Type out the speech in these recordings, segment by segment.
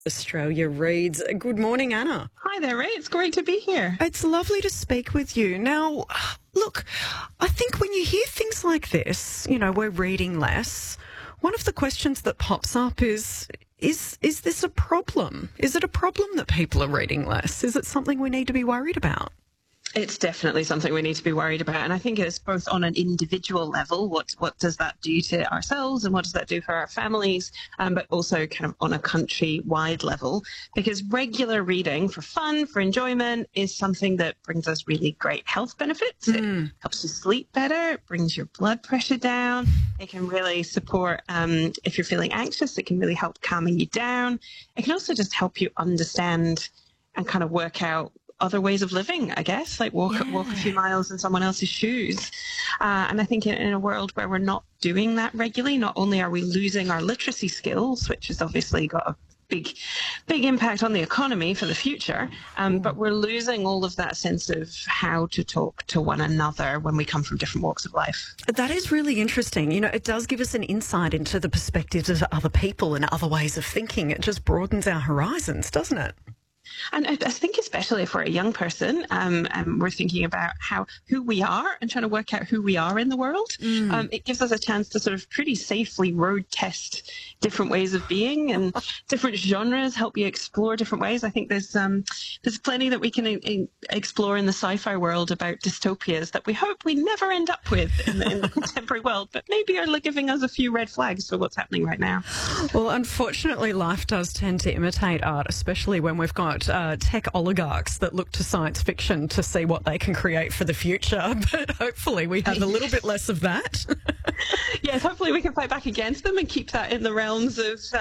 Australia reads. Good morning, Anna. Hi there, Ray. It's great to be here. It's lovely to speak with you. Now, look, I think when you hear things like this, we're reading less, one of the questions that pops up is this a problem? Is it a problem that people are reading less? Is it something we need to be worried about? It's definitely something we need to be worried about. And I think it's both on an individual level, what does that do to ourselves and what does that do for our families, but also kind of on a country-wide level, because regular reading for fun, for enjoyment, is something that brings us really great health benefits. It helps you sleep better, it brings your blood pressure down, it can really support, if you're feeling anxious, it can really help calming you down. It can also just help you understand and kind of work out other ways of living, I guess, like walk a few miles in someone else's shoes. And I think in a world where we're not doing that regularly, not only are we losing our literacy skills, which has obviously got a big impact on the economy for the future, but we're losing all of that sense of how to talk to one another when we come from different walks of life. That is really interesting. It does give us an insight into the perspectives of other people and other ways of thinking. It just broadens our horizons, doesn't it? And I think especially if we're a young person, and we're thinking about who we are and trying to work out who we are in the world, it gives us a chance to sort of pretty safely road test different ways of being, and different genres help you explore different ways. I think there's plenty that we can explore in the sci-fi world about dystopias that we hope we never end up with in the contemporary world, but maybe are giving us a few red flags for what's happening right now. Well, unfortunately, life does tend to imitate art, especially when we've got tech oligarchs that look to science fiction to see what they can create for the future. But hopefully we have a little bit less of that. Yes, hopefully we can fight back against them and keep that in the realms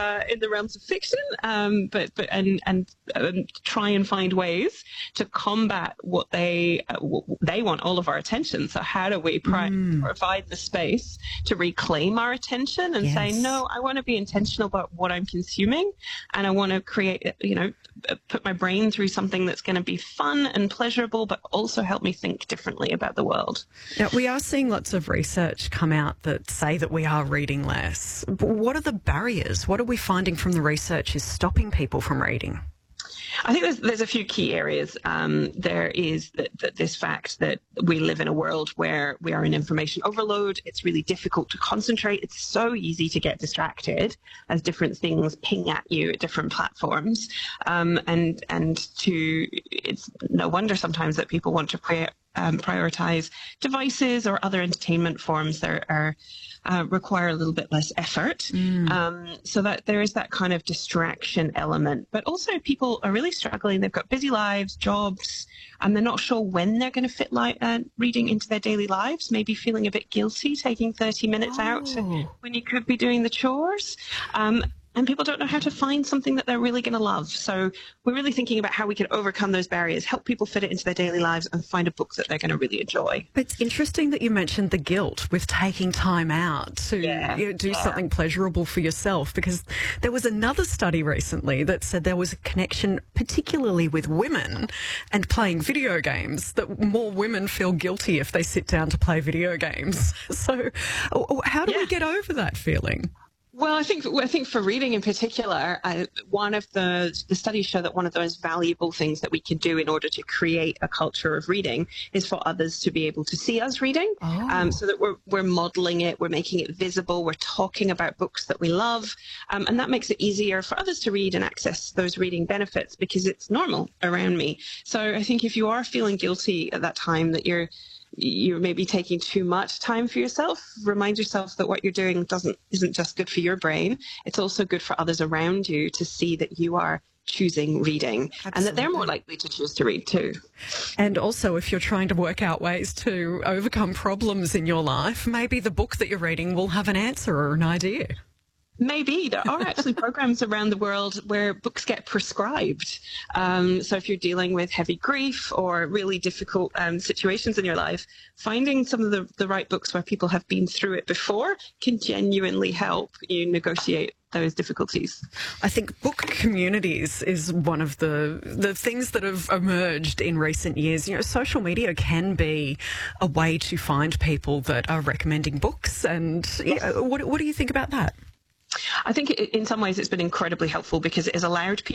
of fiction. But try and find ways to combat what they want all of our attention. So how do we provide the space to reclaim our attention and say, no, I want to be intentional about what I'm consuming, and I want to create, put my brain through something that's going to be fun and pleasurable, but also help me think differently about the world. Now, we are seeing lots of research come out that say that we are reading less. But what are the barriers? What are we finding from the research is stopping people from reading? I think there's a few key areas. There is this fact that we live in a world where we are in information overload. It's really difficult to concentrate. It's so easy to get distracted as different things ping at you at different platforms. It's no wonder sometimes that people want to prioritize devices or other entertainment forms that require a little bit less effort. So that there is that kind of distraction element. But also people are really struggling. They've got busy lives, jobs, and they're not sure when they're going to fit reading into their daily lives, maybe feeling a bit guilty taking 30 minutes out when you could be doing the chores. And people don't know how to find something that they're really going to love. So we're really thinking about how we can overcome those barriers, help people fit it into their daily lives, and find a book that they're going to really enjoy. It's interesting that you mentioned the guilt with taking time out to do something pleasurable for yourself, because there was another study recently that said there was a connection, particularly with women and playing video games, that more women feel guilty if they sit down to play video games. So how do we get over that feeling? Well, I think for reading in particular, one of the studies show that one of the most valuable things that we can do in order to create a culture of reading is for others to be able to see us reading, so that we're modeling it, we're making it visible, we're talking about books that we love, and that makes it easier for others to read and access those reading benefits because it's normal around me. So I think if you are feeling guilty at that time that you're maybe taking too much time for yourself, remind yourself that what you're doing isn't just good for your brain, it's also good for others around you to see that you are choosing reading. Absolutely. And that they're more likely to choose to read too. And also, if you're trying to work out ways to overcome problems in your life, maybe the book that you're reading will have an answer or an idea. Maybe. There are actually programs around the world where books get prescribed. So if you're dealing with heavy grief or really difficult situations in your life, finding some of the right books where people have been through it before can genuinely help you negotiate those difficulties. I think book communities is one of the things that have emerged in recent years. Social media can be a way to find people that are recommending books. And what do you think about that? I think in some ways it's been incredibly helpful because it has allowed people